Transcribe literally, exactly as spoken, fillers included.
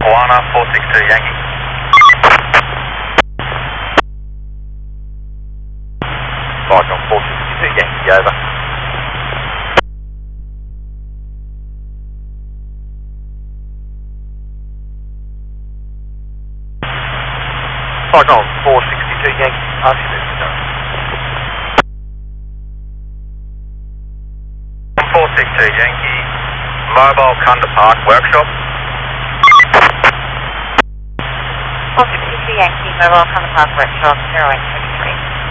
Moana four six two Yankee. Cyclone four six two Yankee, over. Cyclone four six two Yankee, R C movement zone. four six two Yankee, Mobile Kunda Park Workshop. four six two Yankee, Mobile Kunda Park Workshop, zero eight.